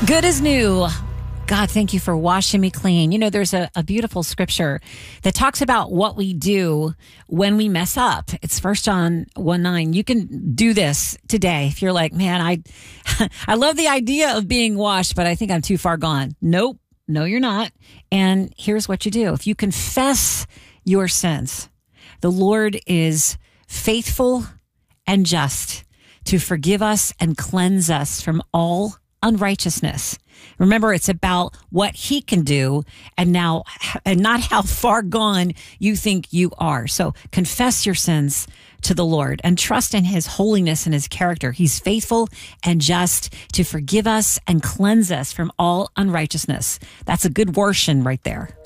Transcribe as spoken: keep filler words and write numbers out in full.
Good as new. God, thank you for washing me clean. You know, there's a, a beautiful scripture that talks about what we do when we mess up. It's First John one nine. You can do this today if you're like, man, I, I love the idea of being washed, but I think I'm too far gone. Nope. No, you're not. And here's what you do. If you confess your sins, the Lord is faithful and just to forgive us and cleanse us from all unrighteousness. Remember, it's about what he can do and now, and not how far gone you think you are. So confess your sins to the Lord and trust in his holiness and his character. He's faithful and just to forgive us and cleanse us from all unrighteousness. That's a good portion right there.